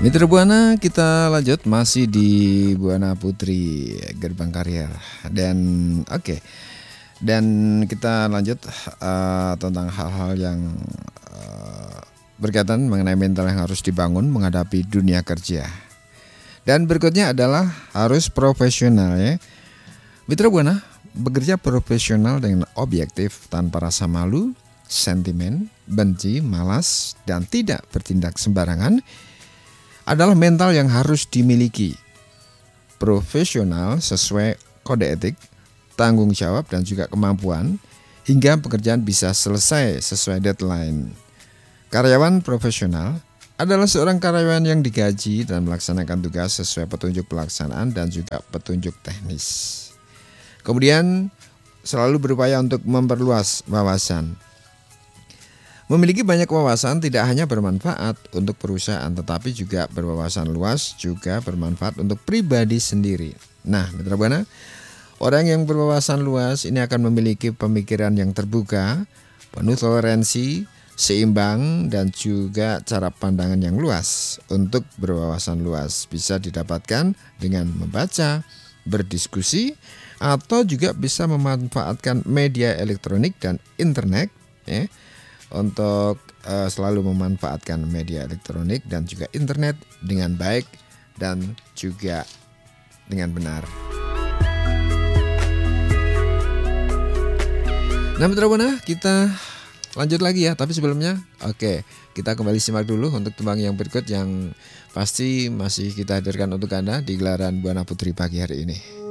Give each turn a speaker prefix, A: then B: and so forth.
A: Mitra Buana, kita lanjut masih di Buana Putri Gerbang Karier dan kita lanjut tentang hal-hal yang berkaitan mengenai mental yang harus dibangun menghadapi dunia kerja. Dan berikutnya adalah harus profesional ya. Mitra Buana, bekerja profesional dengan objektif tanpa rasa malu, sentimen, benci, malas, dan tidak bertindak sembarangan adalah mental yang harus dimiliki. Profesional sesuai kode etik, tanggung jawab dan juga kemampuan hingga pekerjaan bisa selesai sesuai deadline. Karyawan profesional adalah seorang karyawan yang digaji dan melaksanakan tugas sesuai petunjuk pelaksanaan dan juga petunjuk teknis. Kemudian selalu berupaya untuk memperluas wawasan. Memiliki banyak wawasan tidak hanya bermanfaat untuk perusahaan tetapi juga berwawasan luas juga bermanfaat untuk pribadi sendiri. Nah, Mitra Buana, orang yang berwawasan luas ini akan memiliki pemikiran yang terbuka, penuh toleransi, seimbang dan juga cara pandangan yang luas. Untuk berwawasan luas bisa didapatkan dengan membaca, berdiskusi, atau juga bisa memanfaatkan media elektronik dan internet ya. Untuk selalu memanfaatkan media elektronik dan juga internet dengan baik dan juga dengan benar. Nah, Mitra Buana, kita lanjut lagi ya. Tapi sebelumnya, kita kembali simak dulu untuk tembang yang berikut yang pasti masih kita hadirkan untuk Anda di gelaran Buana Putri pagi hari ini.